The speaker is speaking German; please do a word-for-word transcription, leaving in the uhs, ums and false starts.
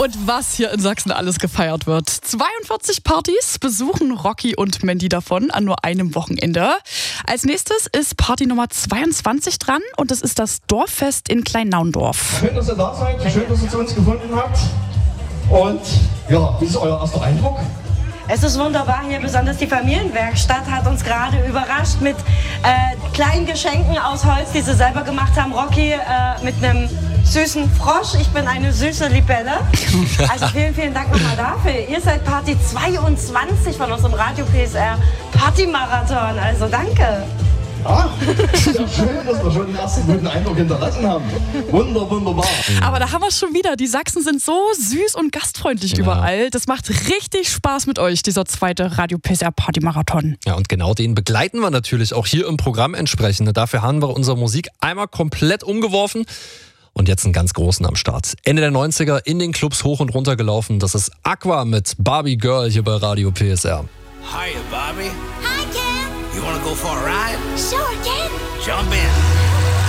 Und was hier in Sachsen alles gefeiert wird. zweiundvierzig Partys besuchen Rocky und Mandy davon an nur einem Wochenende. Als nächstes ist Party Nummer zweiundzwanzig dran und das ist das Dorffest in Kleinnaundorf. Schön, dass ihr da seid, schön, dass ihr zu uns gefunden habt. Und ja, wie ist euer erster Eindruck? Es ist wunderbar hier, besonders die Familienwerkstatt hat uns gerade überrascht mit äh, kleinen Geschenken aus Holz, die sie selber gemacht haben. Rocky äh, mit einem süßen Frosch, ich bin eine süße Libelle. Also vielen, vielen Dank nochmal dafür. Ihr seid Party zweiundzwanzig von unserem Radio P S R Partymarathon, also danke. Ah, ja schön, dass wir schon den ersten guten Eindruck hinterlassen haben. Wunder, wunderbar. Aber da haben wir es schon wieder. Die Sachsen sind so süß und gastfreundlich ja. überall. Das macht richtig Spaß mit euch, dieser zweite Radio P S R Partymarathon. Ja, und genau den begleiten wir natürlich auch hier im Programm entsprechend. Dafür haben wir unsere Musik einmal komplett umgeworfen. Und jetzt einen ganz großen am Start. Ende der neunziger in den Clubs hoch und runter gelaufen. Das ist Aqua mit Barbie Girl hier bei Radio P S R. Hiya, Barbie. Hi, Ken. You wanna go for a ride? Sure, Ken. Jump in.